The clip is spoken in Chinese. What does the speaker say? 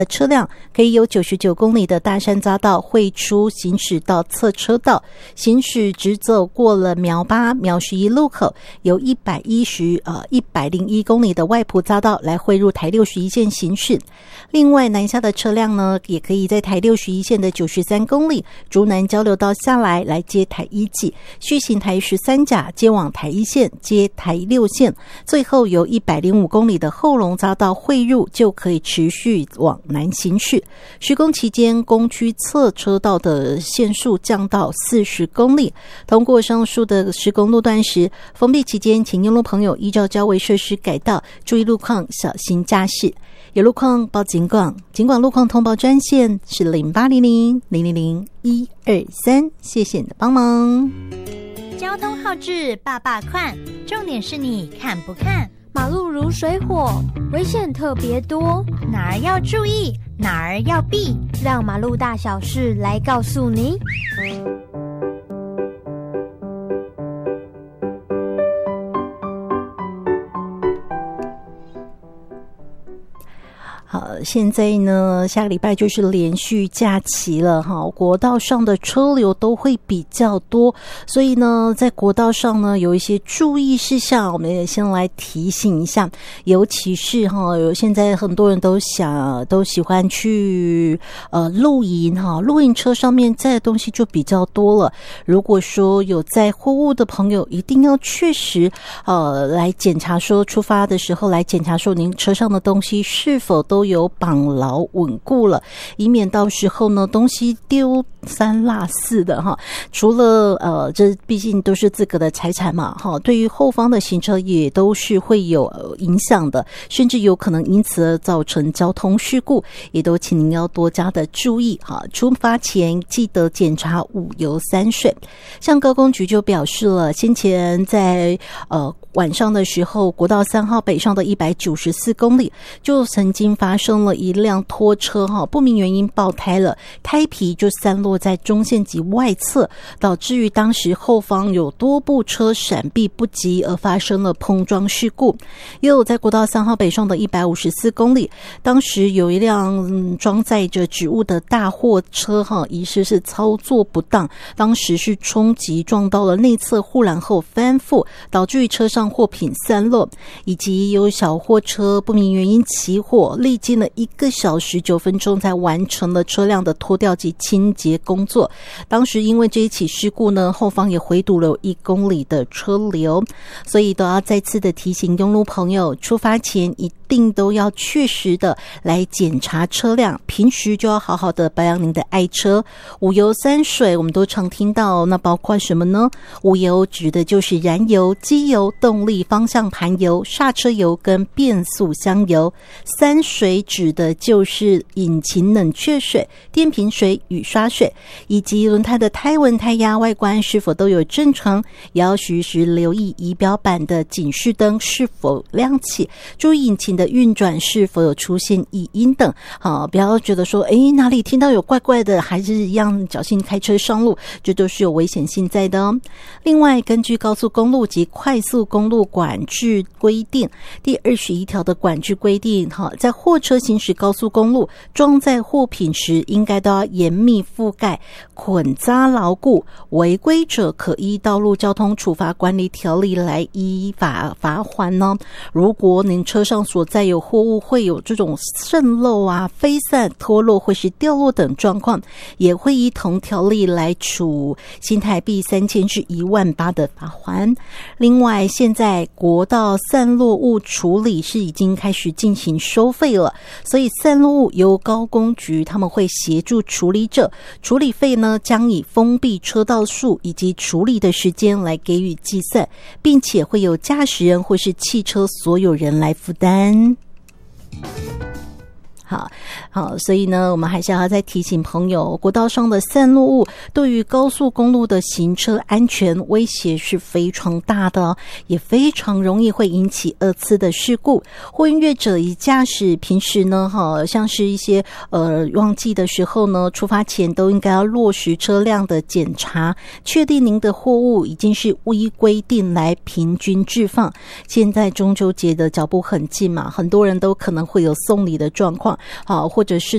车辆可以由99公里的大山匝道汇出行驶到侧车道，行驶直走过了苗8、苗11路口，由101公里的外埔匝道来汇入台61线行驶。另外南下的车辆呢，也可以在台61线的93公里竹南交流道下来接台1技，续行台13甲接往台1线，接台6线，最后由105公里的后龙匝道汇入，就可以持续往南行驶。施工期间，工区侧车道的限速降到40公里。通过上述的施工路段时，封闭期间，请用路朋友依照交维设施改道，注意路况，小心驾驶。有路况报警广，警广路况通报专线是0800-000-123，谢谢你的帮忙。 交通号志爸爸看，重点是你看不看。 马路如水火，危险特别多， 哪儿要注意，哪儿要避， 让马路大小事来告诉你。 好，现在呢，下个礼拜就是连续假期了哈，国道上的车流都会比较多，所以呢，在国道上呢有一些注意事项，我们也先来提醒一下，尤其是有现在很多人都喜欢去露营哈，露营车上面载的东西就比较多了。如果说有载货物的朋友，一定要确实来检查说，出发的时候来检查说您车上的东西是否都有绑牢稳固了，以免到时候呢东西丢三落四的哈。除了这毕竟都是自个的财产嘛哈，对于后方的行车也都是会有影响的，甚至有可能因此而造成交通事故，也都请您要多加的注意哈。出发前记得检查5油3水。像高工局就表示了，先前在晚上的时候，国道3号北上的194公里，就曾经发生了一辆拖车不明原因爆胎了，胎皮就散落在中线及外侧，导致于当时后方有多部车闪避不及而发生了碰撞事故。也有在国道3号北上的154公里，当时有一辆装载着植物的大货车疑似是操作不当，当时是冲击撞到了内侧护栏后翻覆，导致于车上货品散落，以及有小货车不明原因起火，历经了1个小时9分钟才完成了车辆的拖吊及清洁工作。当时因为这一起事故呢，后方也回堵了1公里的车流，所以都要再次的提醒用路朋友，出发前一定都要确实的来检查车辆，平时就要好好的保养您的爱车。5油3水我们都常听到，那包括什么呢？5油指的就是燃油、机油、动力、方向盘油、刹车油跟变速箱油。3水指的就是引擎冷却水、电瓶水、雨刷水，以及轮胎的胎纹、胎压、外观是否都有正常，也要时时留意仪表板的警示灯是否亮起，注意引擎的运转是否有出现异音等。不要觉得说哪里听到有怪怪的，还是一样侥幸开车上路，这都是有危险性在的哦。另外，根据高速公路及快速公路管制规定第21条的管制规定，在货车行驶高速公路装载货品时，应该都要严密覆盖、捆扎牢固，违规者可依道路交通处罚管理条例来依法罚锾呢。如果您车上所载有货物会有这种渗漏啊、飞散、脱落或是掉落等状况，也会依同条例来处新台币3000至18000的罚锾。另外，现在国道散落物处理是已经开始进行收费了，所以散落物由高工局他们会协助处理者，处理费呢将以封闭车道数以及处理的时间来给予计算，并且会由驾驶人或是汽车所有人来负担。好，所以呢，我们还是要再提醒朋友，国道上的散落物对于高速公路的行车安全威胁是非常大的，也非常容易会引起2次的事故。货运业者以驾驶平时呢，像是一些旺季的时候呢，出发前都应该要落实车辆的检查，确定您的货物已经是依规定来平均置放。现在中秋节的脚步很近嘛，很多人都可能会有送礼的状况，或者是